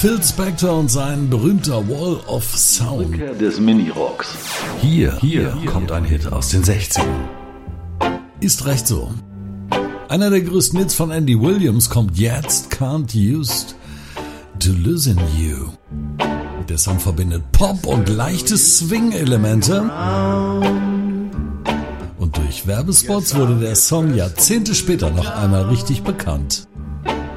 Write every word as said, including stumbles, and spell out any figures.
Phil Spector und sein berühmter Wall of Sound. Rückkehr des Minirocks. Hier, hier kommt ein Hit aus den sechzigern. Ist recht so. Einer der größten Hits von Andy Williams kommt jetzt, Can't Used to Losing You. Der Song verbindet Pop und leichte Swing-Elemente. Und durch Werbespots wurde der Song Jahrzehnte später noch einmal richtig bekannt.